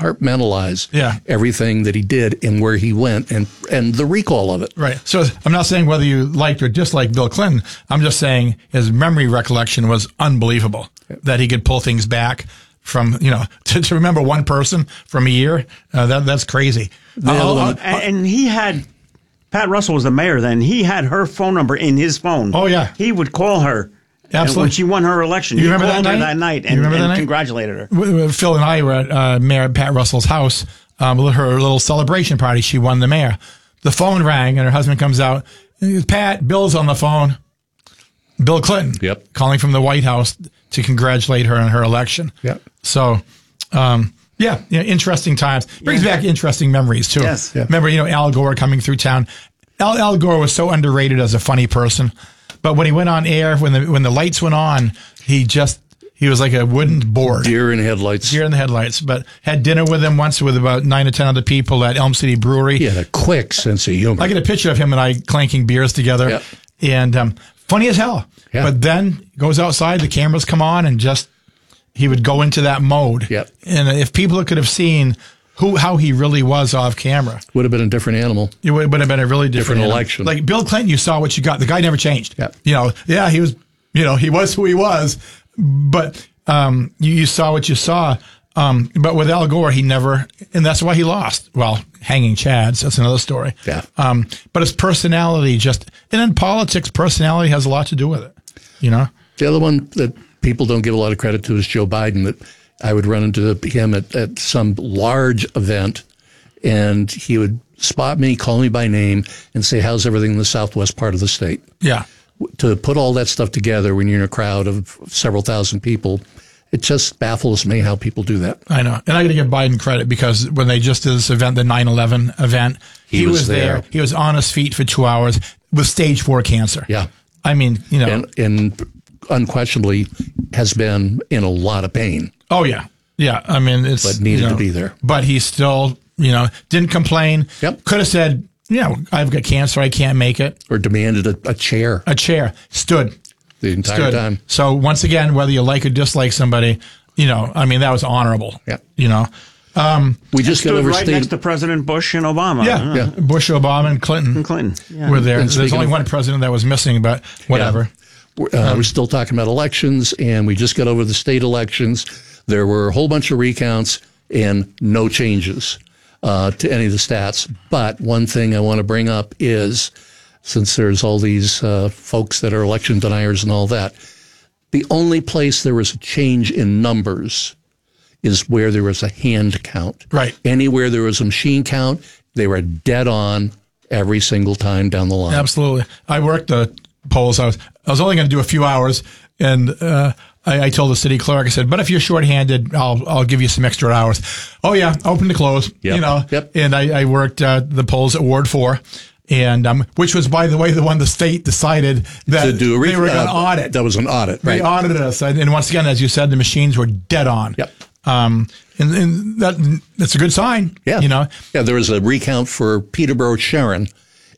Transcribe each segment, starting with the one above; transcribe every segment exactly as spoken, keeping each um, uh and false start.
compartmentalize yeah. everything that he did and where he went and, and the recall of it. Right. So I'm not saying whether you liked or disliked Bill Clinton. I'm just saying his memory recollection was unbelievable, yeah. that he could pull things back from, you know, to, to remember one person from a year. Uh, that That's crazy. Uh, uh, and, and he had, Pat Russell was the mayor then. He had her phone number in his phone. Oh, yeah. He would call her. Absolutely. When she won her election, you he remember called that her night? that night and, you remember and that night? congratulated her. Phil and I were at uh, Mayor Pat Russell's house, um, with her little celebration party. She won the mayor. The phone rang, and her husband comes out. Pat, Bill's on the phone. Bill Clinton, yep, calling from the White House to congratulate her on her election. Yep. So, um, yeah, you know, interesting times. Brings yeah. back interesting memories too. Yes. Yeah. Remember, you know, Al Gore coming through town. Al, Al Gore was so underrated as a funny person. But when he went on air, when the when the lights went on, he just he was like a wooden board. Deer in headlights. Deer in the headlights. But had dinner with him once with about nine or ten other people at Elm City Brewery. He had a quick sense of humor. I get a picture of him and I clanking beers together. Yep. And um, funny as hell. Yeah. But then goes outside, the cameras come on, and just he would go into that mode. Yep. And if people could have seen who how he really was off camera, would have been a different animal. It would, would have been a really different, different animal. election. Like Bill Clinton, you saw what you got. The guy never changed. Yeah. You know, yeah, he was, you know, he was who he was, but um, you, you saw what you saw. Um, but with Al Gore, he never, and that's why he lost. Well, hanging chads, that's another story. Yeah. Um, but his personality just, and in politics, personality has a lot to do with it, you know? The other one that people don't give a lot of credit to is Joe Biden. That I would run into him at, at some large event, and he would spot me, call me by name, and say, how's everything in the southwest part of the state? Yeah. To put all that stuff together when you're in a crowd of several thousand people, it just baffles me how people do that. I know. And I got to give Biden credit, because when they just did this event, the nine eleven event, he, he was, was there. there. He was on his feet for two hours with stage four cancer. Yeah. I mean, you know. And, and unquestionably has been in a lot of pain. Oh, yeah. Yeah. I mean, it's. But needed you know, to be there. But he still, you know, didn't complain. Yep. Could have said, you know, I've got cancer, I can't make it. Or demanded a, a chair. A chair. Stood. The entire Stood. time. So once again, whether you like or dislike somebody, you know, I mean, that was honorable. Yeah. You know. Um, we just got over right state. next to President Bush and Obama. Yeah. yeah. Bush, Obama, and Clinton. And Clinton. Yeah. Were there. And There's only of, one president that was missing, but whatever. Yeah. We're, uh, um, we're still talking about elections, and we just got over the state elections. There were a whole bunch of recounts and no changes uh, to any of the stats. But one thing I want to bring up is, since there's all these uh, folks that are election deniers and all that, the only place there was a change in numbers is where there was a hand count. Right. Anywhere there was a machine count, they were dead on every single time down the line. Absolutely. I worked the polls. I was I was only going to do a few hours, and uh, I, I told the city clerk, I said, but if you're shorthanded, I'll I'll give you some extra hours. Oh yeah, open to close. Yep. You know. Yep. And I, I worked uh, the polls at Ward Four, and um, which was, by the way, the one the state decided that to do a re- they were going to uh, audit. That was an audit. They right. audited us, and once again, as you said, the machines were dead on. Yep. Um, and, and that that's a good sign. Yeah. You know. Yeah, there was a recount for Peterborough Sharon,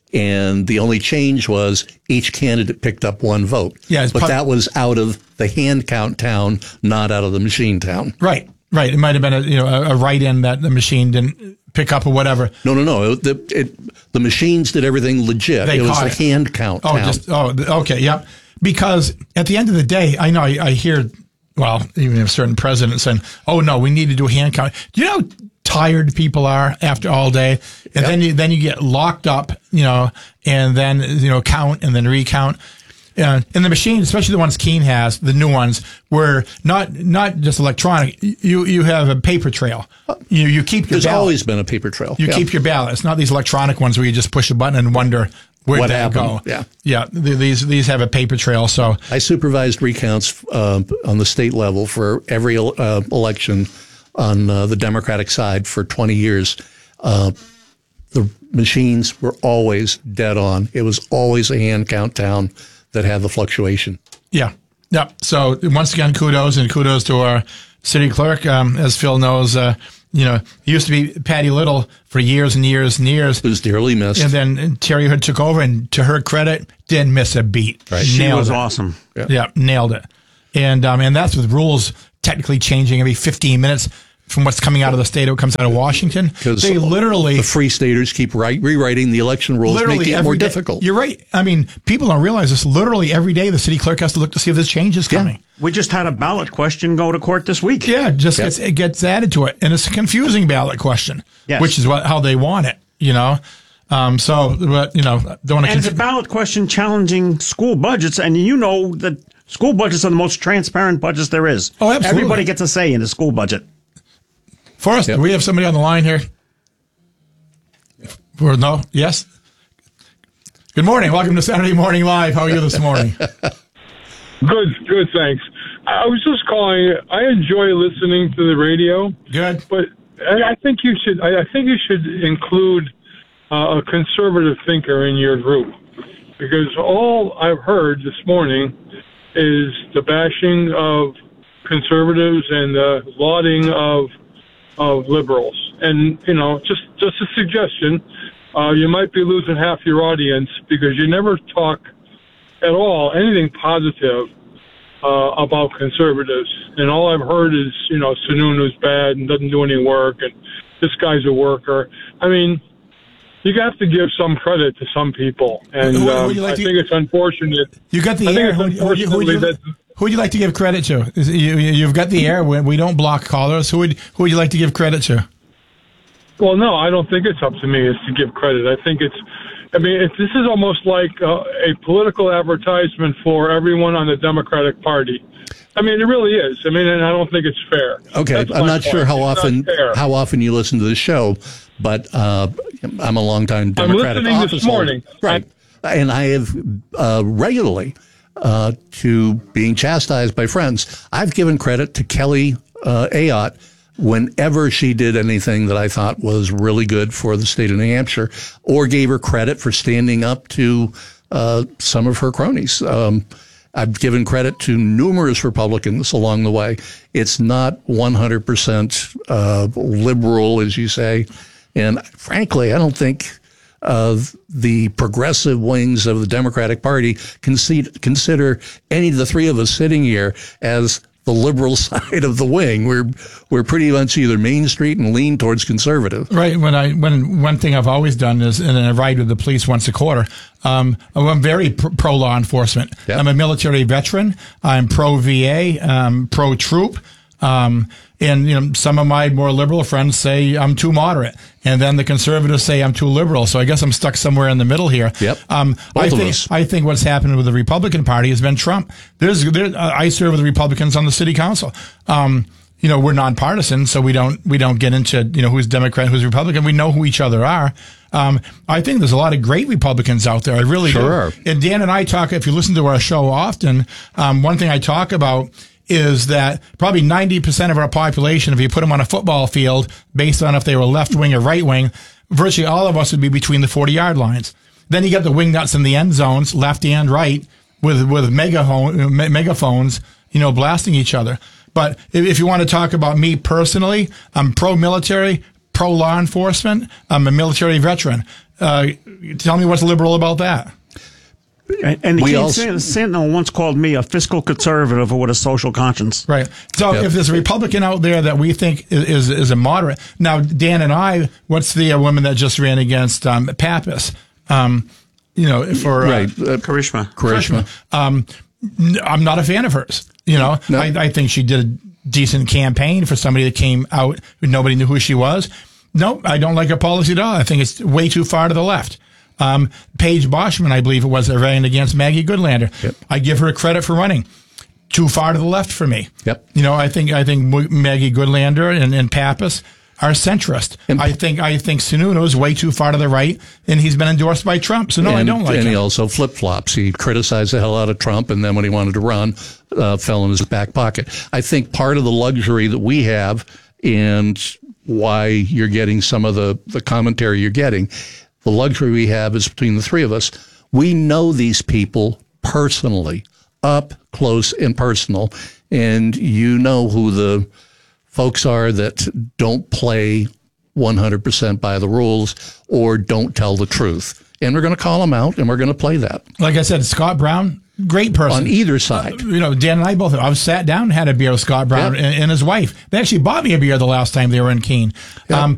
and the only change was each candidate picked up one vote. Yeah, it's but part- that was out of the hand count town, not out of the machine town. Right. Right. It might have been a you know a, a write-in that the machine didn't pick up or whatever. No, no, no. It, the, it, the machines did everything legit. They it was caught the it. hand count Oh, town. just oh, th- okay, yep. Because at the end of the day, I know I, I hear, well, even a certain president saying, "Oh no, we need to do a hand count." Do you know how tired people are after all day, and Yep. then you then you get locked up, you know, and then you know count and then recount. Uh, and the machine, especially the ones Keene has, the new ones, were not not just electronic. You you have a paper trail. You you keep your There's ballot. always been a paper trail. You Yeah. keep your ballot. It's not these electronic ones where you just push a button and wonder where'd What that happened? go. Yeah. Yeah. th- These these have a paper trail. So I supervised recounts uh, on the state level for every uh, election on uh, the Democratic side for twenty years. Uh, the machines were always dead on. It was always a hand count town that had the fluctuation. yeah, yeah. So once again, kudos and kudos to our city clerk. Um, as Phil knows, uh, you know, he used to be Patty Little for years and years and years. It was dearly missed. And then Terry Hood took over, and to her credit, didn't miss a beat. Right. She Nailed was it. awesome. Yeah. yeah, nailed it. And um, and that's with rules technically changing every fifteen minutes. from what's coming out of the state, what comes out of Washington. They literally the free staters keep right, rewriting the election rules, making it more day, difficult. You're right. I mean, people don't realize this. Literally every day, the city clerk has to look to see if this change is coming. Yeah. We just had a ballot question go to court this week. Yeah, just yep. gets, it gets added to it, and it's a confusing ballot question, yes. which is what how they want it. You know. Um, so, but, you know, don't want to. And it's a ballot question challenging school budgets, and you know that school budgets are the most transparent budgets there is. Oh, absolutely. Everybody gets a say in the school budget. Forrest, yep. do we have somebody on the line here? Or no? Yes? Good morning. Welcome to Saturday Morning Live. How are you this morning? Good, good, thanks. I was just calling. I enjoy listening to the radio. Good. But I think you should, I think you should include Uh, a conservative thinker in your group, because all I've heard this morning is the bashing of conservatives and the lauding of of liberals. And you know, just just a suggestion: uh, you might be losing half your audience because you never talk at all anything positive uh, about conservatives. And all I've heard is, you know, Sununu's bad and doesn't do any work, and this guy's a worker. I mean, you have to give some credit to some people, and who, who um, like I to, think it's unfortunate. You got the I air. think it's who, who, who, would you, that, who would you like to give credit to? Is it, you, you've got the air. We, we don't block callers. Who would who would you like to give credit to? Well, no, I don't think it's up to me is to give credit. I think it's. I mean, it, this is almost like uh, a political advertisement for everyone on the Democratic Party. I mean, it really is. I mean, and I don't think it's fair. Okay, That's I'm not point. sure how it's often how often you listen to the show, but uh, I'm a longtime Democratic I'm listening office this morning. holder. Right, and I have uh, regularly uh, to being chastised by friends. I've given credit to Kelly uh, Ayotte whenever she did anything that I thought was really good for the state of New Hampshire, or gave her credit for standing up to uh, some of her cronies. Um, I've given credit to numerous Republicans along the way. It's not one hundred percent uh, liberal, as you say. And frankly, I don't think uh, the progressive wings of the Democratic Party concede, consider any of the three of us sitting here as the liberal side of the wing. We're we're pretty much either Main Street and lean towards conservative. Right. When I when one thing I've always done is, and I ride with the police once a quarter. Um, I'm very pro law enforcement. Yep. I'm a military veteran. I'm pro V A. Um, pro troop. Um, and you know, some of my more liberal friends say I'm too moderate, and then the conservatives say I'm too liberal. So I guess I'm stuck somewhere in the middle here. Yep. Um, Both I of think us. I think what's happened with the Republican Party has been Trump. There's there, uh, I serve with the Republicans on the city council. Um, you know, we're nonpartisan, so we don't we don't get into you know who's Democrat, who's Republican. We know who each other are. Um, I think there's a lot of great Republicans out there. I really sure do. Are. And Dan and I talk. If you listen to our show often, um, one thing I talk about is that probably ninety percent of our population, if you put them on a football field based on if they were left wing or right wing, virtually all of us would be between the forty yard lines. Then you got the wing nuts in the end zones, left and right, with with megaphone, megaphones, you know, blasting each other. But if, if you want to talk about me personally, I'm pro-military, pro-law enforcement. I'm a military veteran. Uh, tell me what's liberal about that. And, and the We Keene also- Sentinel once called me a fiscal conservative with a social conscience. Right. So Yep. if there's a Republican out there that we think is is, is a moderate, now Dan and I, what's the uh, woman that just ran against um, Pappas? Um, you know, for uh, Right. Uh, Karishma. Karishma. Um, n- I'm not a fan of hers. You know, No. I, I think she did a decent campaign for somebody that came out and nobody knew who she was. No, I don't like her policy at all. I think it's way too far to the left. Um, Paige Boschman, I believe it was, ran against Maggie Goodlander. Yep. I give her credit for running. Too far to the left for me. Yep. You know, I think I think Maggie Goodlander and, and Pappas are centrist. And- I think I think Sununu is way too far to the right, and he's been endorsed by Trump. So no, and, I don't like and him. he also flip flops. He criticized the hell out of Trump, and then when he wanted to run, uh, fell in his back pocket. I think part of the luxury that we have, and why you're getting some of the the commentary you're getting, the luxury we have is between the three of us. We know these people personally, up close and personal, and you know who the folks are that don't play one hundred percent by the rules or don't tell the truth. And we're going to call them out, and we're going to play that. Like I said, Scott Brown, Great person. on either side. You know, Dan and I both, I was sat down and had a beer with Scott Brown Yep. and, and his wife. They actually bought me a beer the last time they were in Keene. Yep. Um,